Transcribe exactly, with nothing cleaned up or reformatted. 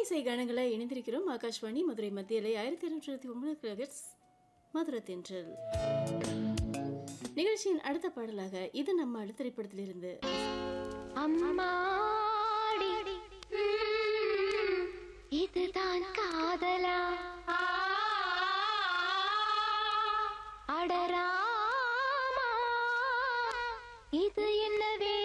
இன்னிசை கானங்களை இணைந்திருக்கிறோம். ஆகாஷ்வாணி மதுரை மத்தியிலே ஆயிரத்தி இருநூற்றி இருபத்தி ஒன்பது கிலோஹெர்ட்ஸ் மதுரை தென்றல் நிகழ்ச்சியின் அடுத்த பாடலாக இது நம்ம திரைப்படத்திலிருந்து அம்மாடி இதுதான் காதலா அடராமா இது என்ன